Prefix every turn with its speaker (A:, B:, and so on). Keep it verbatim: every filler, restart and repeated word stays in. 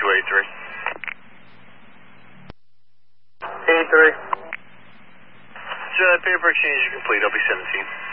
A: two eight three.
B: eight three.
A: Uh, paper exchange is complete. I'll be seventeen.